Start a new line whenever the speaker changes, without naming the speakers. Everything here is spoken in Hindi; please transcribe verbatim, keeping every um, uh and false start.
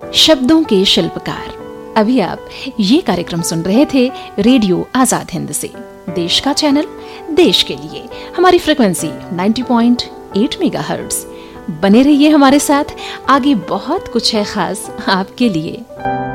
शब्दों के शिल्पकार। अभी आप ये कार्यक्रम सुन रहे थे रेडियो आजाद हिंद से। देश का चैनल, देश के लिए। हमारी फ्रिक्वेंसी नब्बे पॉइंट आठ मेगाहर्ट्ज। बने रहिए हमारे साथ, आगे बहुत कुछ है खास आपके लिए।